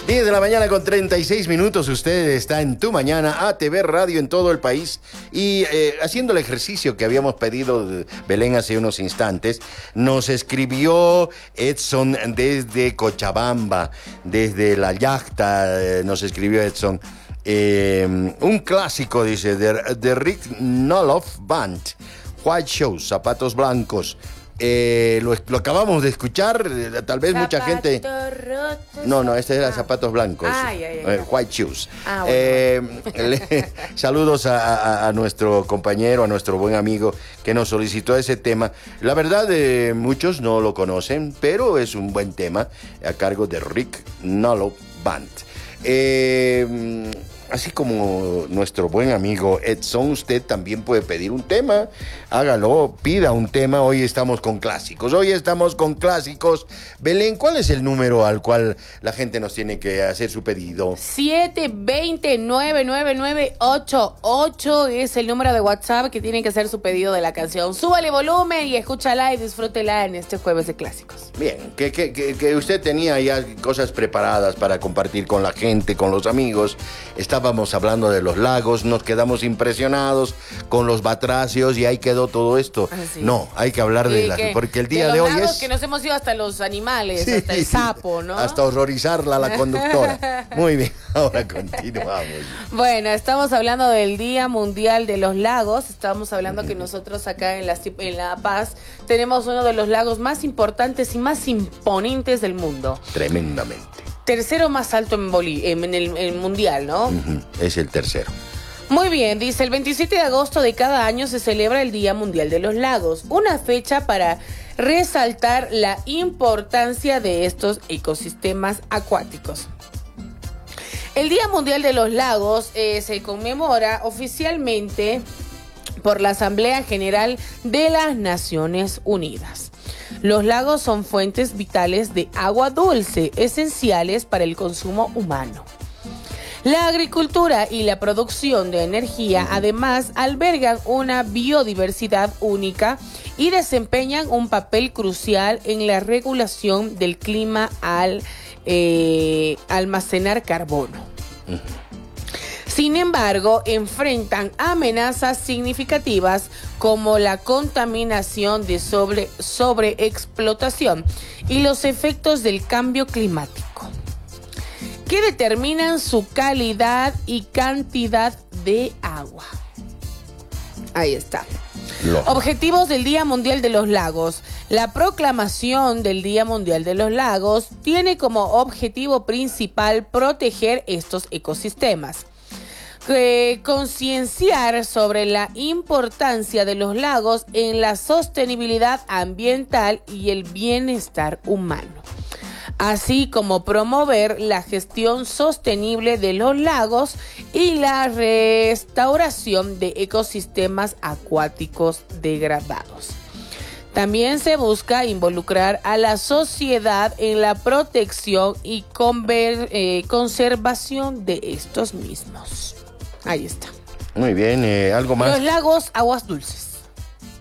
10 de la mañana con 36 minutos. Usted está en Tu Mañana, ATV Radio en todo el país. Y haciendo el ejercicio que habíamos pedido Belén hace unos instantes, nos escribió Edson desde Cochabamba, desde La Yacta, nos escribió Edson. Un clásico, dice, de Rick Noloff Band, White Shoes, Zapatos Blancos. Lo acabamos de escuchar, tal vez mucha gente... Rotos. No, este era Zapatos Blancos, White Shoes. Bueno. Saludos a nuestro compañero, a nuestro buen amigo que nos solicitó ese tema. La verdad, muchos no lo conocen, pero es un buen tema a cargo de Rick Noloff Band. Así como nuestro buen amigo Edson, usted también puede pedir un tema. Hágalo, pida un tema. Hoy estamos con clásicos. Belén, ¿cuál es el número al cual la gente nos tiene que hacer su pedido? 720-99988 es el número de WhatsApp que tienen que hacer su pedido de la canción. Súbale volumen y escúchala y disfrútela en este jueves de clásicos. Bien, que usted tenía ya cosas preparadas para compartir con la gente, con los amigos. Estábamos hablando de los lagos, nos quedamos impresionados con los batracios y ahí quedó todo esto. Sí. No, hay que hablar porque el día de hoy es... que nos hemos ido hasta los animales, Sí, hasta el sapo, ¿no? Hasta horrorizarla a la conductora. Muy bien, ahora continuamos. Bueno, estamos hablando del Día Mundial de los Lagos. Estamos hablando que nosotros acá en La Paz tenemos uno de los lagos más importantes y más imponentes del mundo. Tremendamente. Tercero más alto en el mundial, ¿no? Es el tercero. Muy bien, dice, el 27 de agosto de cada año se celebra el Día Mundial de los Lagos, una fecha para resaltar la importancia de estos ecosistemas acuáticos. El Día Mundial de los Lagos se conmemora oficialmente por la Asamblea General de las Naciones Unidas. Los lagos son fuentes vitales de agua dulce, esenciales para el consumo humano. La agricultura y la producción de energía además albergan una biodiversidad única y desempeñan un papel crucial en la regulación del clima al almacenar carbono. Sin embargo, enfrentan amenazas significativas como la contaminación de sobreexplotación y los efectos del cambio climático, que determinan su calidad y cantidad de agua. Ahí está. Objetivos del Día Mundial de los Lagos. La proclamación del Día Mundial de los Lagos tiene como objetivo principal proteger estos ecosistemas. Concienciar sobre la importancia de los lagos en la sostenibilidad ambiental y el bienestar humano, así como promover la gestión sostenible de los lagos y la restauración de ecosistemas acuáticos degradados. También se busca involucrar a la sociedad en la protección y conservación de estos mismos. Ahí está. Muy bien, algo más. Los lagos, aguas dulces.